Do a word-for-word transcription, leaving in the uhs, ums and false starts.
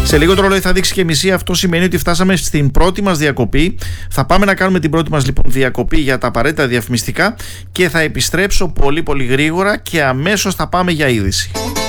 Σε λίγο το ρολόι θα δείξει και μισή. Αυτό σημαίνει ότι φτάσαμε στην πρώτη μας διακοπή. Θα πάμε να κάνουμε την πρώτη μας λοιπόν διακοπή για τα απαραίτητα διαφημιστικά και θα επιστρέψω πολύ πολύ γρήγορα και αμέσως θα πάμε για είδηση.